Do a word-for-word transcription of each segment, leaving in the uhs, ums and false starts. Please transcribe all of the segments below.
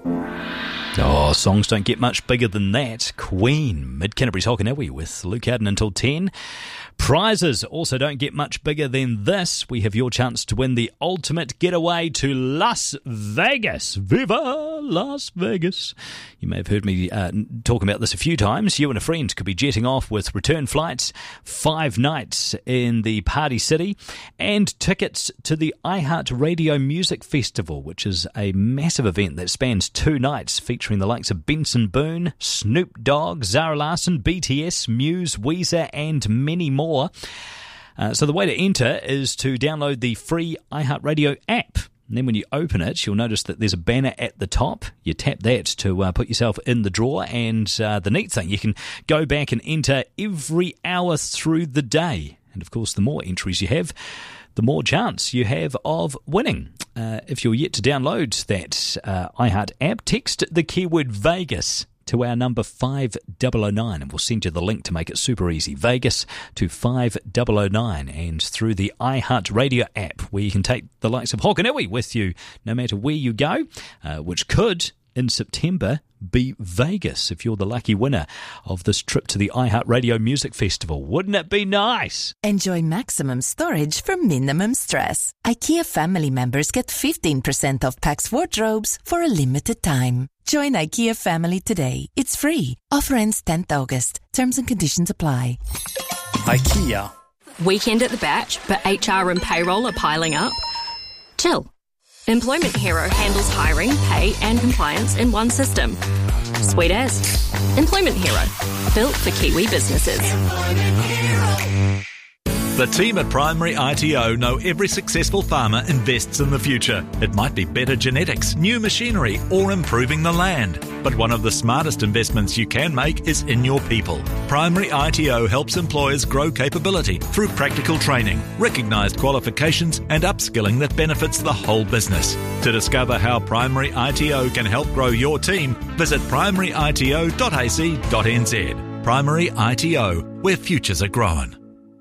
Oh, songs don't get much bigger than that. Queen, Mid Canterbury's Hokanui with Luke Howden until ten. Prizes also don't get much bigger than this. We have your chance to win the ultimate getaway to Las Vegas. Viva Las Vegas. You may have heard me uh, talk about this a few times. You and a friend could be jetting off with return flights, five nights in the Party City, and tickets to the iHeartRadio Music Festival, which is a massive event that spans two nights, featuring the likes of Benson Boone, Snoop Dogg, Zara Larsson, B T S, Muse, Weezer, and many more. Uh, so the way to enter is to download the free iHeartRadio app. And then when you open it, you'll notice that there's a banner at the top. You tap that to uh, put yourself in the draw. And uh, the neat thing, you can go back and enter every hour through the day. And of course, the more entries you have, the more chance you have of winning. Uh, if you're yet to download that uh, iHeart app, text the keyword Vegas to our number five oh oh nine, and we'll send you the link to make it super easy. Vegas to five oh oh nine, and through the iHeartRadio app, where you can take the likes of Hokanui with you no matter where you go, uh, which could, in September, be Vegas if you're the lucky winner of this trip to the iHeartRadio Music Festival. Wouldn't it be nice? Enjoy maximum storage for minimum stress. IKEA family members get fifteen percent off Pax wardrobes for a limited time. Join IKEA family today. It's free. Offer ends tenth August. Terms and conditions apply. IKEA. Weekend at the Batch, but H R and payroll are piling up? Chill. Employment Hero handles hiring, pay and compliance in one system. Sweet as. Employment Hero. Built for Kiwi businesses. The team at Primary I T O know every successful farmer invests in the future. It might be better genetics, new machinery, or improving the land. But one of the smartest investments you can make is in your people. Primary I T O helps employers grow capability through practical training, recognised qualifications, and upskilling that benefits the whole business. To discover how Primary I T O can help grow your team, visit primary I T O dot a c dot n z. Primary I T O, where futures are grown.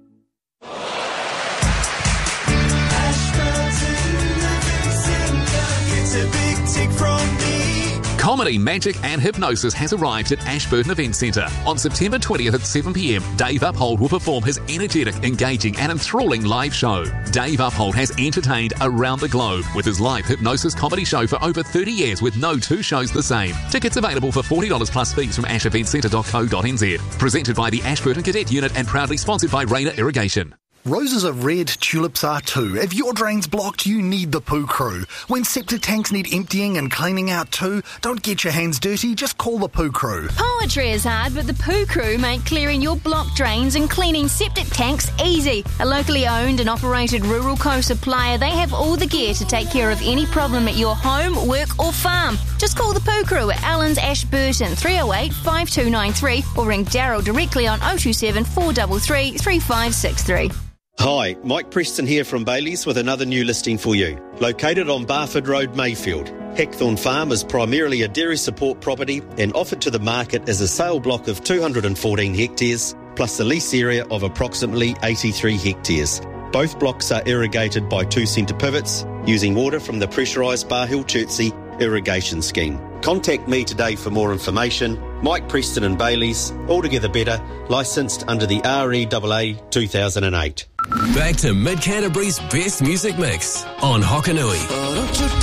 Comedy, Magic and Hypnosis has arrived at Ashburton Event Centre. On September twentieth at seven p m, Dave Uphold will perform his energetic, engaging and enthralling live show. Dave Uphold has entertained around the globe with his live hypnosis comedy show for over thirty years, with no two shows the same. Tickets available for forty dollars plus fees from ash event centre dot co dot n z. Presented by the Ashburton Cadet Unit and proudly sponsored by Rayner Irrigation. Roses are red, tulips are too. If your drain's blocked, you need the Poo Crew. When septic tanks need emptying and cleaning out too, don't get your hands dirty, just call the Poo Crew. Poetry is hard, but the Poo Crew make clearing your blocked drains and cleaning septic tanks easy. A locally owned and operated rural co-supplier, they have all the gear to take care of any problem at your home, work or farm. Just call the Poo Crew at Allen's Ashburton, three oh eight, five two nine three, or ring Daryl directly on oh two seven, four three three, three five six three. Hi, Mike Preston here from Bailey's with another new listing for you. Located on Barford Road, Mayfield, Heckthorn Farm is primarily a dairy support property and offered to the market as a sale block of two hundred fourteen hectares, plus a lease area of approximately eighty-three hectares. Both blocks are irrigated by two centre pivots, using water from the pressurised Bar Hill Chertsey irrigation scheme. Contact me today for more information. Mike Preston and Bailey's, altogether better, licensed under the R E A A two thousand eight. Back to Mid Canterbury's best music mix on Hokanui.